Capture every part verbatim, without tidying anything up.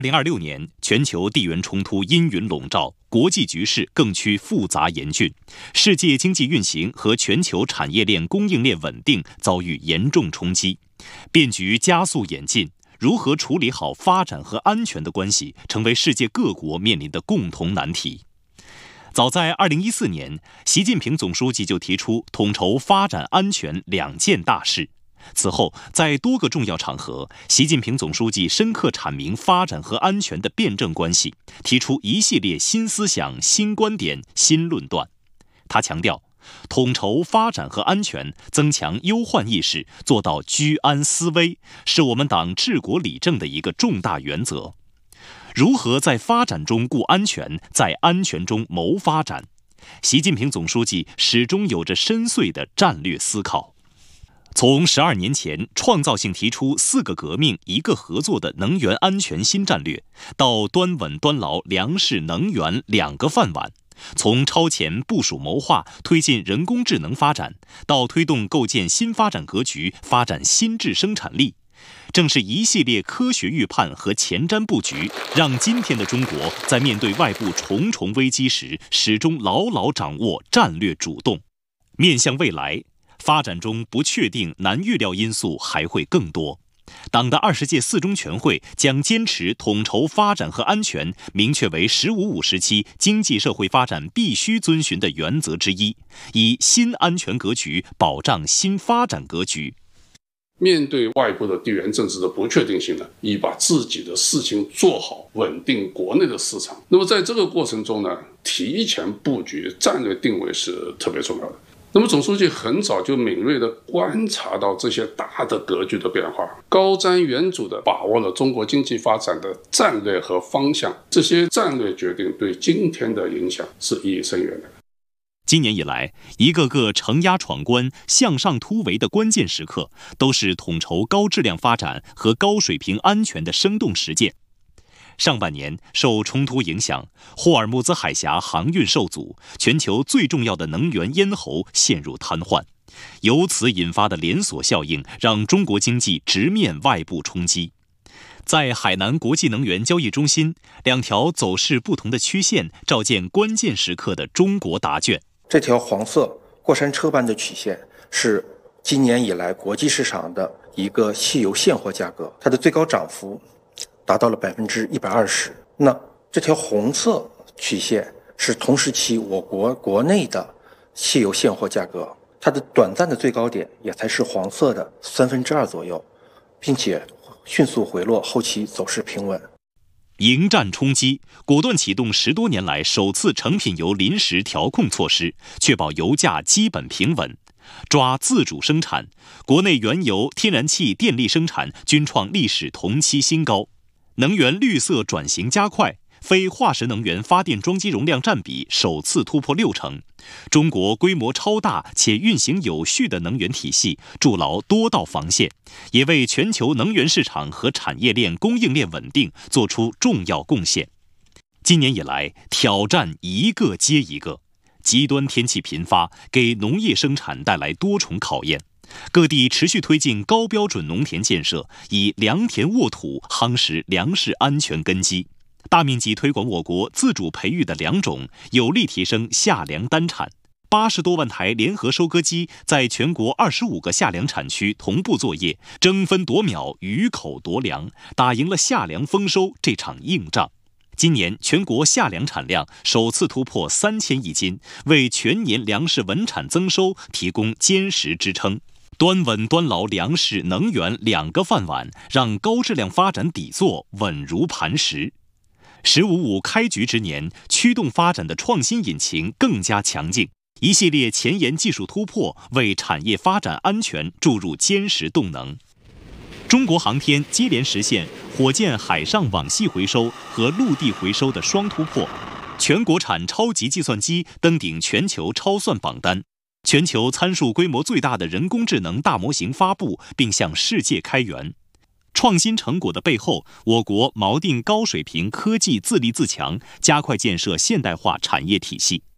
二零二六年，全球地缘冲突阴云笼罩，国际局势更趋复杂严峻，世界经济运行和全球产业链供应链稳定遭遇严重冲击，变局加速演进。如何处理好发展和安全的关系，成为世界各国面临的共同难题。早在二零一四年，习近平总书记就提出统筹发展安全两件大事。此后，在多个重要场合，习近平总书记深刻阐明发展和安全的辩证关系，提出一系列新思想、新观点、新论断。他强调，统筹发展和安全，增强忧患意识，做到居安思危，是我们党治国理政的一个重大原则。如何在发展中顾安全，在安全中谋发展？习近平总书记始终有着深邃的战略思考。从十二年前创造性提出四个革命一个合作的能源安全新战略，到端稳端牢粮食能源两个饭碗，从超前部署谋划推进人工智能发展，到推动构建新发展格局，发展新质生产力，正是一系列科学预判和前瞻布局，让今天的中国在面对外部重重危机时，始终牢牢掌握战略主动。面向未来，发展中不确定、难预料因素还会更多。党的二十届四中全会将坚持统筹发展和安全，明确为“十五五”时期经济社会发展必须遵循的原则之一，以新安全格局保障新发展格局。 面对外部的地缘政治的不确定性呢，以把自己的事情做好，稳定国内的市场。那么在这个过程中呢，提前布局、战略定位是特别重要的。那么总书记很早就敏锐地观察到这些大的格局的变化，高瞻远瞩地把握了中国经济发展的战略和方向。这些战略决定对今天的影响是意义深远的。 今年以来，一个个承压闯关、向上突围的关键时刻，都是统筹高质量发展和高水平安全的生动实践。上半年受冲突影响，霍尔木兹海峡航运受阻，全球最重要的能源咽喉陷入瘫痪。由此引发的连锁效应，让中国经济直面外部冲击。在海南国际能源交易中心，两条走势不同的曲线照见关键时刻的中国答卷。 这条黄色过山车般的曲线是今年以来国际市场的一个汽油现货价格，它的最高涨幅达到了百分之一百二十。那这条红色曲线是同时期我国国内的汽油现货价格，它的短暂的最高点也才是黄色的三分之二左右，并且迅速回落，后期走势平稳。 迎战冲击，果断启动十多年来首次成品油临时调控措施，确保油价基本平稳。抓自主生产，国内原油、天然气、电力生产均创历史同期新高。能源绿色转型加快，非化石能源发电装机容量占比首次突破六成。中国规模超大且运行有序的能源体系筑牢多道防线，也为全球能源市场和产业链供应链稳定做出重要贡献。今年以来，挑战一个接一个，极端天气频发，给农业生产带来多重考验。各地持续推进高标准农田建设，以良田沃土夯实粮食安全根基，大面积推广我国自主培育的良种，有力提升夏粮单产。八十多万台联合收割机在全国二十五个夏粮产区同步作业，争分夺秒，鱼口夺粮，打赢了夏粮丰收这场硬仗。今年全国夏粮产量首次突破三千亿斤，为全年粮食稳产增收提供坚实支撑。端稳端牢粮食能源两个饭碗，让高质量发展底座稳如磐石。十五五开局之年，驱动发展的创新引擎更加强劲，一系列前沿技术突破为产业发展安全注入坚实动能。中国航天接连实现火箭海上网系回收和陆地回收的双突破，全国产超级计算机登顶全球超算榜单。全球参数规模最大的人工智能大模型发布并向世界开源。创新成果的背后，我国锚定高水平科技自立自强，加快建设现代化产业体系。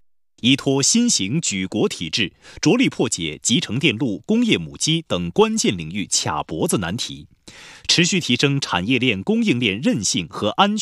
依托新型举国体制，着力破解集成电路、工业母机等关键领域卡脖子难题，持续提升产业链供应链韧性和安全